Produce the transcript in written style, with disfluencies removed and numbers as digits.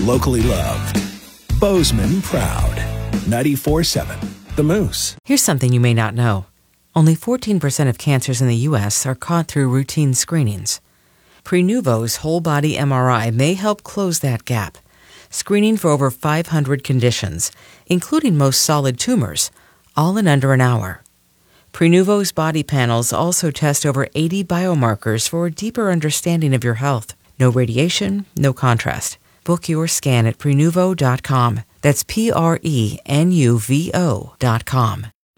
Locally loved. Bozeman proud. 94.7 The Moose. Here's something you may not know. Only 14% of cancers in the U.S. are caught through routine screenings. Prenuvo's whole-body MRI may help close that gap, screening for over 500 conditions, including most solid tumors, all in under an hour. Prenuvo's body panels also test over 80 biomarkers for a deeper understanding of your health. No radiation, no contrast. Book your scan at Prenuvo.com. That's Prenuvo.com.